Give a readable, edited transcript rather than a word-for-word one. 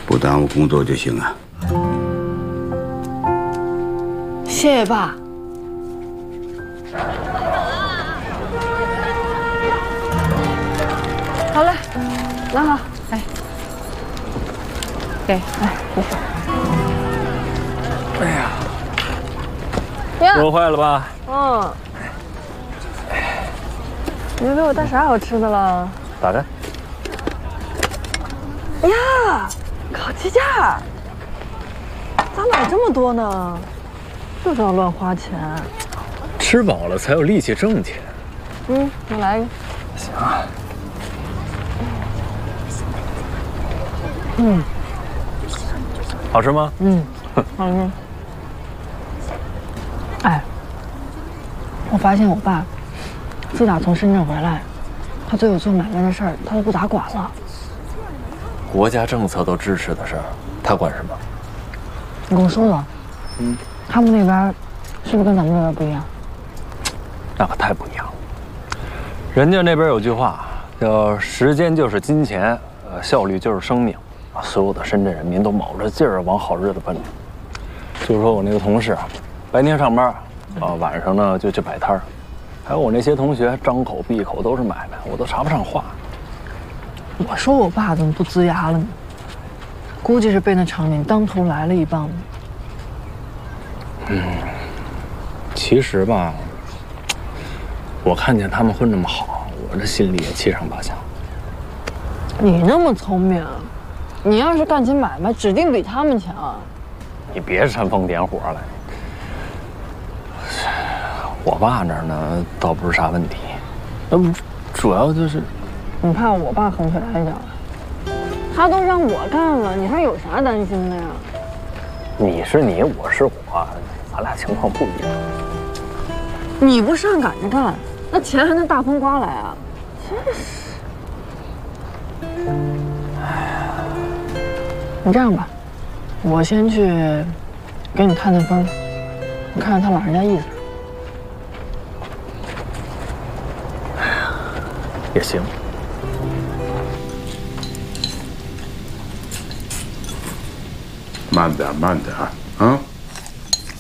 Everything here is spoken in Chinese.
不耽误工作就行啊。 谢谢爸。好嘞，拿好，哎，给，哎，谢谢。 哎呀， 呀， 揉坏了吧？ 嗯。你们给我带啥好吃的了？ 打开。 呀，烤鸡架，咋买这么多呢？就知道乱花钱。 吃饱了才有力气挣钱。 嗯，我来一个。 行啊。 嗯， 好吃吗？ 嗯，好吃。哎，我发现我爸自打从深圳回来，他对我做买卖的事儿他都不咋管了。 国家政策都支持的事儿，他管什么？ 你跟我说说，他们那边是不是跟咱们这边不一样？ 那可太不一样了。人家那边有句话叫“时间就是金钱，效率就是生命”，啊，所有的深圳人民都卯着劲儿往好日子奔着。就是说我那个同事，白天上班，啊，晚上呢就去摆摊儿，还有我那些同学张口闭口都是买卖，我都插不上话。 我说我爸怎么不龇牙了呢？估计是被那场景当头来了一棒子。 其实吧，我看见他们混这么好，我这心里也七上八下。 你那么聪明，你要是干起买卖，指定比他们强。 你别煽风点火了。我爸那儿呢，倒不是啥问题，那不主要就是， 你怕我爸横腿挨脚？他都让我干了，你还有啥担心的呀？ 你是你，我是我，咱俩情况不一样。 你不上赶着干，那钱还能大风刮来啊？真是。你这样吧，我先去给你探探风，我看看他老人家意思。 也行。 慢点，慢点。